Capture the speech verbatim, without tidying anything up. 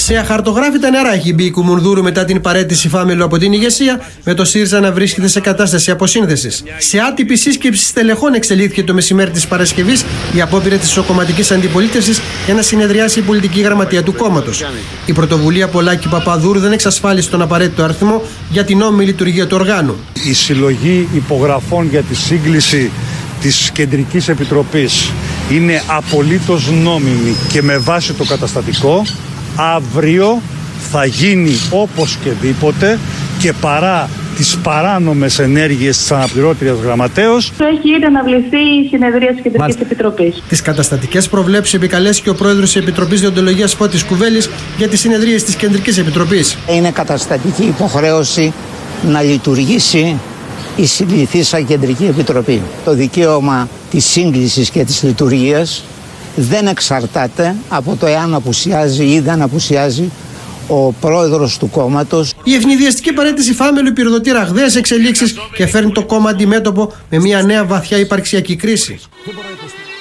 Σε αχαρτογράφητα νερά έχει μπει η Κουμουνδούρου μετά την παραίτηση Φάμελου από την ηγεσία, με το ΣΥΡΙΖΑ να βρίσκεται σε κατάσταση αποσύνθεσης. Σε άτυπη σύσκεψη στελεχών εξελίχθηκε το μεσημέρι της Παρασκευής η απόπειρα της ισοκομματικής αντιπολίτευσης για να συνεδριάσει η πολιτική γραμματεία του κόμματος. Η πρωτοβουλία Πολάκη Παπαδούρου δεν εξασφάλισε τον απαραίτητο αριθμό για την νόμιμη λειτουργία του οργάνου. Η συλλογή υπογραφών για τη σύγκληση της Κεντρικής Επιτροπής είναι απολύτως νόμιμη και με βάση το καταστατικό. Αύριο θα γίνει όπως και δίποτε και παρά τις παράνομες ενέργειες της αναπληρώτριας γραμματέως. Έχει ήδη αναβληθεί η συνεδρία της Κεντρικής Επιτροπής. Τις καταστατικές προβλέψεις επικαλέσει και ο πρόεδρος της Επιτροπής Διοντολογίας Φώτης Κουβέλης για τις συνεδρίες της Κεντρικής Επιτροπής. Είναι καταστατική υποχρέωση να λειτουργήσει η συλληθήσα Κεντρική Επιτροπή. Το δικαίωμα της σύγκλησης και της λειτουργίας δεν εξαρτάται από το εάν απουσιάζει ή δεν απουσιάζει ο πρόεδρος του κόμματος. Η ευνηδιαστική παραίτηση Φάμελου πυροδοτεί ραγδαίες εξελίξεις και φέρνει το κόμμα αντιμέτωπο με μια νέα βαθιά υπαρξιακή κρίση.